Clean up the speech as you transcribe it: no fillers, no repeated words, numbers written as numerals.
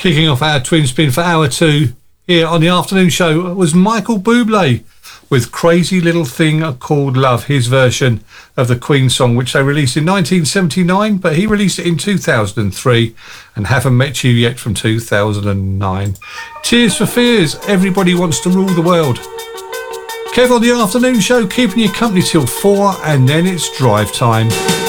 Kicking off our twin spin for hour 2 here on the afternoon show was Michael Bublé with Crazy Little Thing Called Love, his version of the Queen song, which they released in 1979, but he released it in 2003, and Haven't Met You Yet from 2009. Tears for Fears, Everybody Wants to Rule the World. Kev on the afternoon show, keeping you company till 4, and then it's drive time.